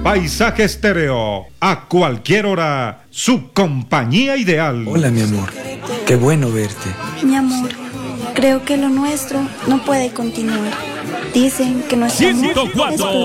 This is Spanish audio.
Paisaje Estéreo, a cualquier hora, su compañía ideal. Hola, mi amor, qué bueno verte. Mi amor, creo que lo nuestro no puede continuar. Dicen que nuestro amor es